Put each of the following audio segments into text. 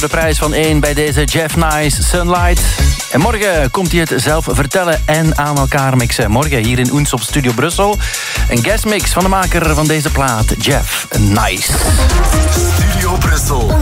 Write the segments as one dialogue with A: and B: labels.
A: De prijs van 1 bij deze Jeff Nice Sunlight. En morgen komt hij het zelf vertellen en aan elkaar mixen. Morgen hier in Oens op Studio Brussel. Een guestmix van de maker van deze plaat, Jeff Nice.
B: Studio Brussel.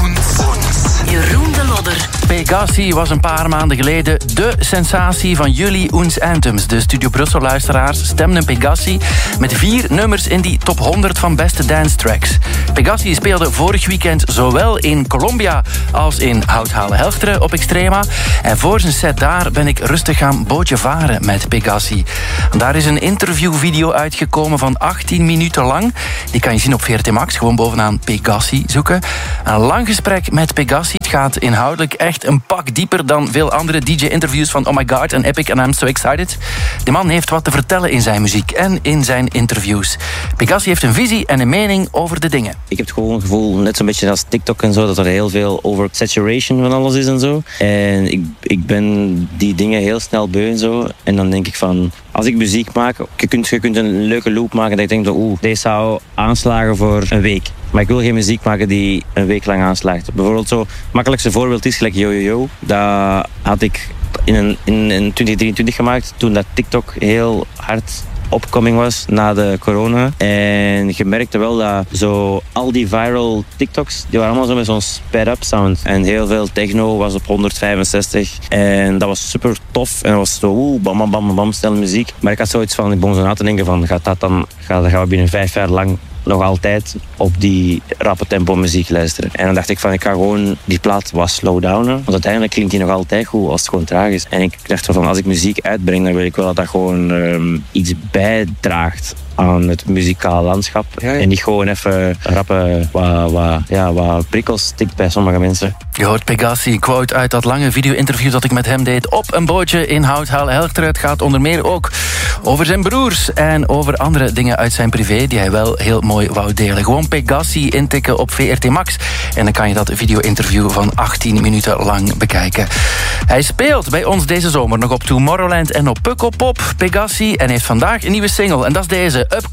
C: Jeroen de Lodder.
A: Pegasi was een paar maanden geleden de sensatie van jullie Oens Anthems. De Studio Brussel luisteraars stemden Pegasi met 4 nummers in die top 100 van beste dance tracks. Pegasi speelde vorig weekend zowel in Colombia als in Houthalen-Helchteren op Extrema. En voor zijn set daar ben ik rustig gaan bootje varen met Pegasi. Daar is een interviewvideo uitgekomen van 18 minuten lang. Die kan je zien op VRT Max, gewoon bovenaan Pegasi zoeken. Een lang gesprek met Pegasi. Het gaat inhoudelijk echt een pak dieper dan veel andere DJ-interviews van Oh My God en Epic en I'm So Excited. De man heeft wat te vertellen in zijn muziek en in zijn interviews. Pegasi heeft een visie en een mening over de dingen.
D: Ik heb gewoon het gevoel, net zo'n beetje als TikTok en zo, dat er heel veel oversaturation van alles is en zo. En ik ben die dingen heel snel beu en zo. En dan denk ik van, als ik muziek maak, je kunt een leuke loop maken dat ik denk, deze zou aanslagen voor een week. Maar ik wil geen muziek maken die een week lang aanslaagt. Bijvoorbeeld zo, het makkelijkste voorbeeld is gelijk Yo Yo Yo. Dat had ik in 2023 gemaakt, toen dat TikTok heel hard opkoming was na de corona. En je merkte wel dat zo al die viral TikToks, die waren allemaal zo met zo'n sped-up sound. En heel veel techno was op 165. En dat was super tof. En dat was zo bam bam bam bam, snelle muziek. Maar ik had zoiets van, ik begon zo na te denken van, gaan we binnen 5 jaar lang nog altijd op die rappe tempo muziek luisteren. En dan dacht ik van, ik ga gewoon die plaat wat slow downen. Want uiteindelijk klinkt die nog altijd goed als het gewoon traag is. En ik dacht van, als ik muziek uitbreng, dan wil ik wel dat dat gewoon iets bijdraagt aan het muzikaal landschap. Ja. En niet gewoon even rappen wat prikkels stikt bij sommige mensen.
A: Je hoort Pegasi, een quote uit dat lange video-interview dat ik met hem deed op een bootje in Houthalen-Helchteren. Het gaat onder meer ook over zijn broers en over andere dingen uit zijn privé die hij wel heel mooi wou delen. Gewoon Pegasi intikken op VRT Max en dan kan je dat video-interview van 18 minuten lang bekijken. Hij speelt bij ons deze zomer nog op Tomorrowland en op Pukkelpop, Pegasi, en heeft vandaag een nieuwe single en dat is deze, Up